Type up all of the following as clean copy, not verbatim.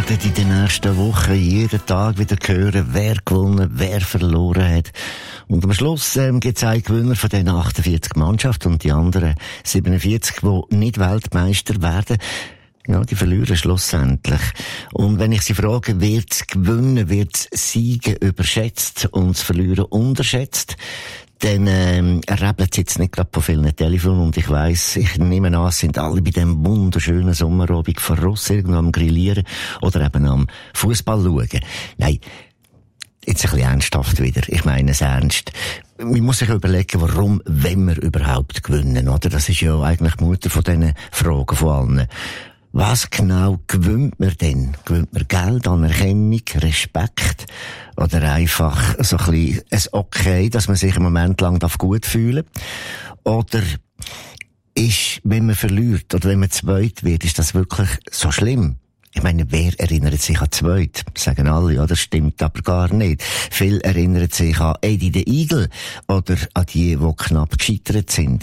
werden in den nächsten Wochen jeden Tag wieder hören, wer gewonnen, wer verloren hat. Und am Schluss gibt es einen Gewinner von den 48 Mannschaften und die anderen 47, die nicht Weltmeister werden. Ja, die verlieren schlussendlich. Und wenn ich sie frage, wird's gewinnen, wird's siegen überschätzt und das Verlieren unterschätzt, dann errebelt es jetzt nicht gerade von vielen Telefonen und ich weiss, ich nehme an, es sind alle bei dem wunderschönen Sommerabend von Ross irgendwo am Grillieren oder eben am Fußball schauen. Nein, jetzt ein bisschen ernsthaft wieder. Ich meine es ernst. Man muss sich überlegen, warum wollen wir überhaupt gewinnen, oder? Das ist ja eigentlich die Mutter von diesen Fragen von allen. Was genau gewinnt man denn? Gewinnt man Geld, Anerkennung, Respekt? Oder einfach so ein bisschen ein Okay, dass man sich einen Moment lang gut fühlen darf? Oder ist, wenn man verliert oder wenn man zweit wird, ist das wirklich so schlimm? Ich meine, wer erinnert sich an zweit? Sagen alle, ja, das stimmt aber gar nicht. Viele erinnern sich an Eddie the Eagle oder an die knapp gescheitert sind.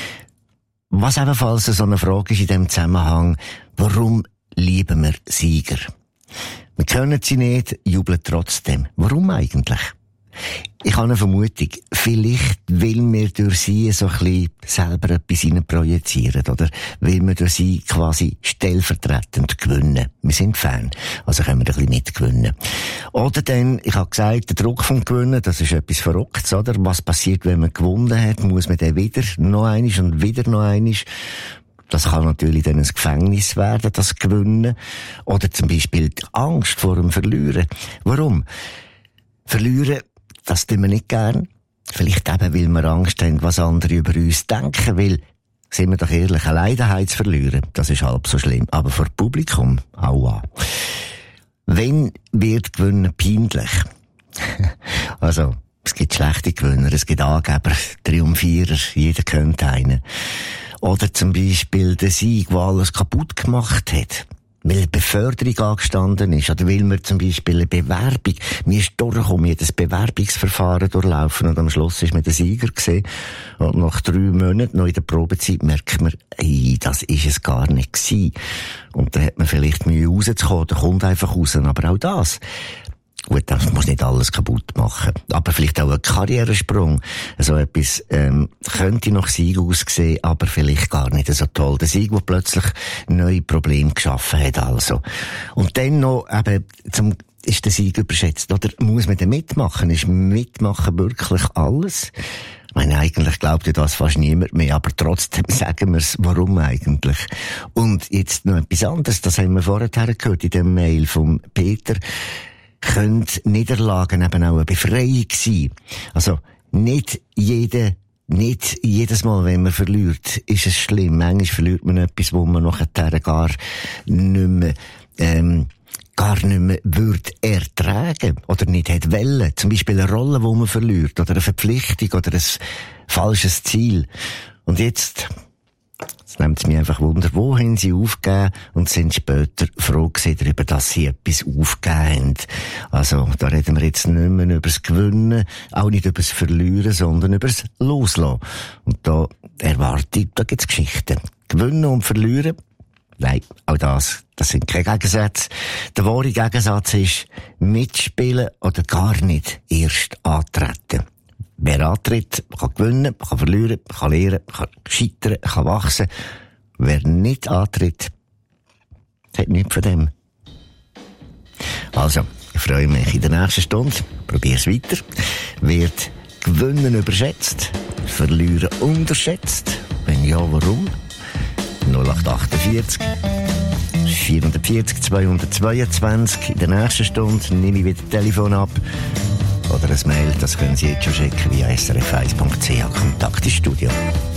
Was ebenfalls so eine Frage ist in diesem Zusammenhang, warum lieben wir Sieger? Wir können sie nicht, jubeln trotzdem. Warum eigentlich? Ich habe eine Vermutung. Vielleicht will wir durch sie so ein bisschen selber etwas projizieren, oder will wir durch sie quasi stellvertretend gewinnen. Wir sind Fan, also können wir ein bisschen mitgewinnen. Oder dann, ich habe gesagt, der Druck vom Gewinnen, das ist etwas Verrücktes, oder? Was passiert, wenn man gewonnen hat? Muss man dann wieder noch einmal und wieder noch einmal? Das kann natürlich dann ein Gefängnis werden, das Gewinnen. Oder zum Beispiel die Angst vor dem Verlieren. Warum? Verlieren, das tun wir nicht gern. Vielleicht eben, weil wir Angst haben, was andere über uns denken. Weil, sind wir doch ehrlich, allein daheim zu verlieren, das ist halb so schlimm. Aber vor Publikum, aua. Wenn wird Gewinnen peinlich? Also, es gibt schlechte Gewinner, es gibt Angeber, Triumphierer, jeder kennt einen. Oder zum Beispiel der Sieg, der alles kaputt gemacht hat. Weil eine Beförderung angestanden ist. Oder weil wir zum Beispiel eine Bewerbung, mir ist durchgekommen, jedes Bewerbungsverfahren durchlaufen und am Schluss ist man der Sieger gesehen. Und nach 3 Monaten, noch in der Probezeit, merkt man, ey, das ist es gar nicht gewesen. Und dann hat man vielleicht Mühe rauszukommen, der kommt einfach raus. Aber auch das. Gut, das muss nicht alles kaputt machen. Aber vielleicht auch ein Karrieresprung. So etwas, könnte nach Sieg aussehen, aber vielleicht gar nicht so toll. Der Sieg, der plötzlich neue Probleme geschaffen hat, also. Und dann noch, eben, ist der Sieg überschätzt, oder? Muss man denn mitmachen? Ist Mitmachen wirklich alles? Ich meine, eigentlich glaubt ja das fast niemand mehr, aber trotzdem sagen wir es, warum eigentlich? Und jetzt noch etwas anderes, das haben wir vorher gehört in dem Mail vom Peter. Können Niederlagen eben auch eine Befreiung sein. Also, nicht jedes Mal, wenn man verliert, ist es schlimm. Manchmal verliert man etwas, wo man nachher gar nicht mehr würde ertragen oder nicht hätte wollen. Zum Beispiel eine Rolle, die man verliert, oder eine Verpflichtung, oder ein falsches Ziel. Und jetzt nimmt es mich einfach Wunder, wo haben sie aufgegeben und sind später froh gewesen darüber, dass sie etwas aufgegeben haben. Also, da reden wir jetzt nicht mehr über das Gewinnen, auch nicht über das Verlieren, sondern über das Loslassen. Und da erwarte ich, da gibt es Geschichten. Gewinnen und Verlieren, nein, auch das sind keine Gegensätze. Der wahre Gegensatz ist mitspielen oder gar nicht erst antreten. Wer antritt, kann gewinnen, kann verlieren, kann lernen, kann scheitern, kann wachsen. Wer nicht antritt, hat nichts von dem. Also, ich freue mich in der nächsten Stunde. Probier's weiter. Wird Gewinnen überschätzt? Verlieren unterschätzt? Wenn ja, warum? 0848 440 222. In der nächsten Stunde nehme ich wieder das Telefon ab. Oder ein Mail, das können Sie jetzt schon schicken via srf1.ch Kontakt ins Studio.